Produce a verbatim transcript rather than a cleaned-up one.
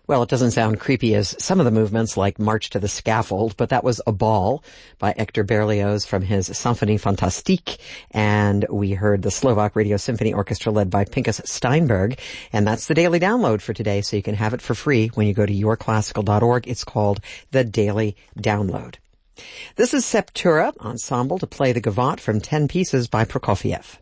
Well, it doesn't sound creepy as some of the movements like March to the Scaffold, but that was A Ball by Hector Berlioz from his Symphonie Fantastique. And we heard the Slovak Radio Symphony Orchestra led by Pinkas Steinberg. And that's the Daily Download for today, so you can have it for free when you go to your classical dot org. It's called the Daily Download. This is Septura Ensemble to play the Gavotte from Ten Pieces by Prokofiev.